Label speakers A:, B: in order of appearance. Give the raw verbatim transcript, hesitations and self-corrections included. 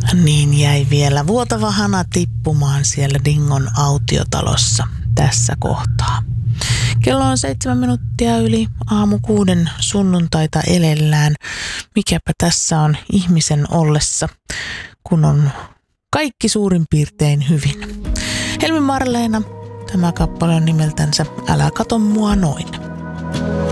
A: Niin jäi vielä vuotava hana tippumaan siellä Dingon autiotalossa tässä kohtaa. Kello on seitsemän minuuttia yli aamu kuuden sunnuntaita elellään. Mikäpä tässä on ihmisen ollessa, kun on kaikki suurin piirtein hyvin. Helmi Marleena, tämä kappale on nimeltänsä Älä kato mua noin.